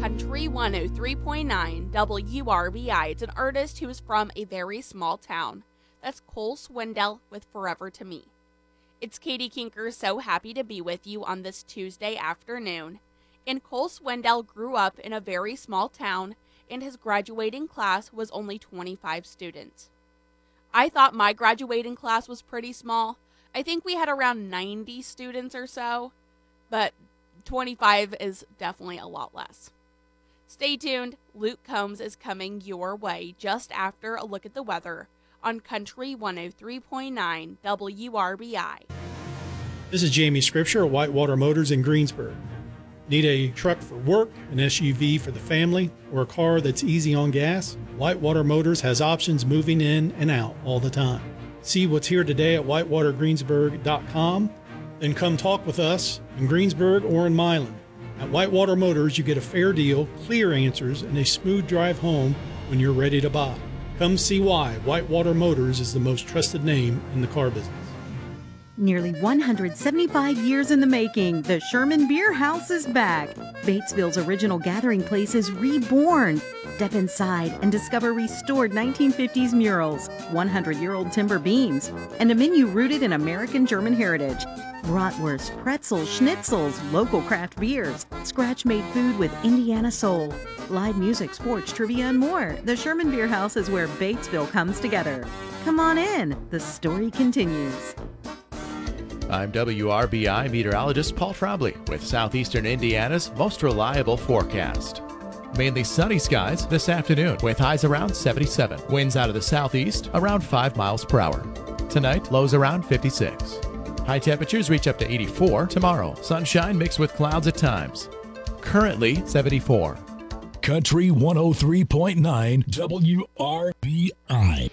Country 103.9 WRBI. It's an artist who is from a very small town. That's Cole Swindell with Forever to Me. It's Katie Kinker, so happy to be with you on this Tuesday afternoon. And Cole Swindell grew up in a very small town, and his graduating class was only 25 students. I thought my graduating class was pretty small. I think we had around 90 students or so, but 25 is definitely a lot less. Stay tuned. Luke Combs is coming your way just after a look at the weather on Country 103.9 WRBI. This is Jamie Scripture at Whitewater Motors in Greensburg. Need a truck for work, an SUV for the family, or a car that's easy on gas? Whitewater Motors has options moving in and out all the time. See what's here today at whitewatergreensburg.com. Then come talk with us in Greensburg or in Milan. At Whitewater Motors, you get a fair deal, clear answers, and a smooth drive home when you're ready to buy. Come see why Whitewater Motors is the most trusted name in the car business. Nearly 175 years in the making, the Sherman Beer House is back. Batesville's original gathering place is reborn. Step inside and discover restored 1950s murals, 100-year-old timber beams, and a menu rooted in American German heritage. Bratwurst, pretzels, schnitzels, local craft beers, scratch-made food with Indiana soul, live music, sports, trivia, and more. The Sherman Beer House is where Batesville comes together. Come on in. The story continues. I'm WRBI meteorologist Paul Trombley with Southeastern Indiana's most reliable forecast. Mainly sunny skies this afternoon with highs around 77. Winds out of the southeast around 5 miles per hour. Tonight, lows around 56. High temperatures reach up to 84 tomorrow. Sunshine mixed with clouds at times. Currently 74. Country 103.9 WRBI.